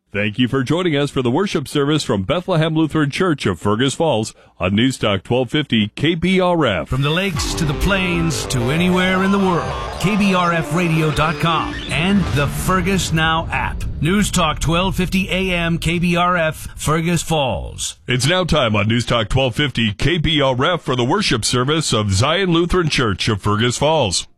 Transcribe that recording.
Thank you for joining us for the worship service from Bethlehem Lutheran Church of Fergus Falls on Newstalk 1250 KBRF. From the lakes to the plains to anywhere in the world, KBRFradio.com and the Fergus Now app. Newstalk 1250 AM KBRF, Fergus Falls. It's now time on Newstalk 1250 KBRF for the worship service of Zion Lutheran Church of Fergus Falls.